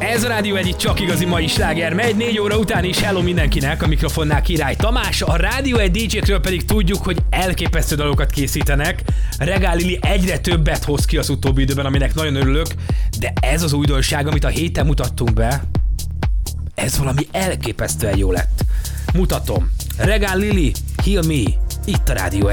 Ez a Rádió Egy, csak igazi mai sláger. Megy 4 óra után is. Hello mindenkinek, a mikrofonnál Király Tamás. A Rádió Egy DJ-kről pedig tudjuk, hogy elképesztő dalokat készítenek. Regál Lili egyre többet hoz ki az utóbbi időben, aminek nagyon örülök. De ez az újdonság, amit a héten mutattunk be, ez valami elképesztően jó lett. Mutatom. Regál Lili, Heal Me, itt a Rádió Egy.